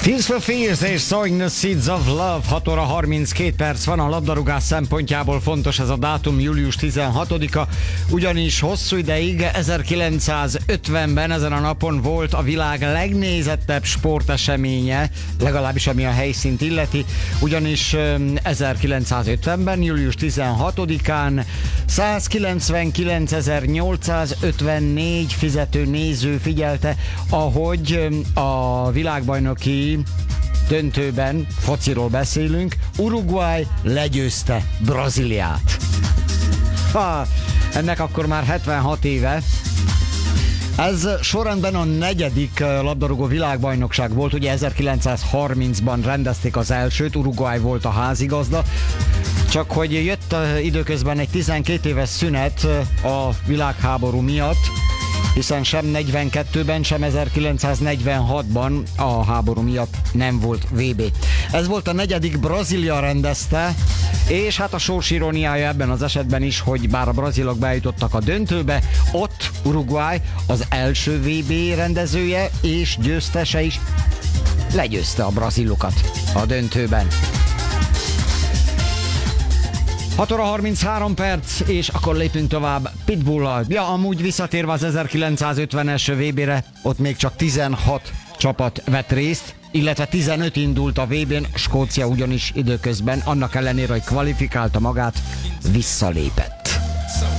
Tears for Fears és Sowing the Seeds of Love. 6 óra 32 perc van, a labdarúgás szempontjából fontos ez a dátum, július 16-a, ugyanis hosszú ideig, 1950-ben ezen a napon volt a világ legnézettebb sporteseménye, legalábbis ami a helyszínt illeti, ugyanis 1950-ben, július 16-án 199.854 fizető néző figyelte, ahogy a világbajnoki döntőben, fociról beszélünk, Uruguay legyőzte Brazíliát. Ennek akkor már 76 éve. Ez sorrendben a 4. labdarúgó világbajnokság volt, ugye 1930-ban rendezték az elsőt, Uruguay volt a házigazda, csak hogy jött időközben egy 12 éves szünet a világháború miatt, hiszen sem 42-ben, sem 1946-ban a háború miatt nem volt VB. Ez volt a 4. Brazília rendezte, és hát a sors iróniája ebben az esetben is, hogy bár a brazilok bejutottak a döntőbe, ott Uruguay az első VB rendezője és győztese is legyőzte a brazilokat a döntőben. 6 óra 33 perc, és akkor lépünk tovább Pitbull-al. Ja, amúgy visszatérve az 1950-es VB-re, ott még csak 16 csapat vett részt, illetve 15 indult a VB-n, Skócia ugyanis időközben, annak ellenére, hogy kvalifikálta magát, visszalépett.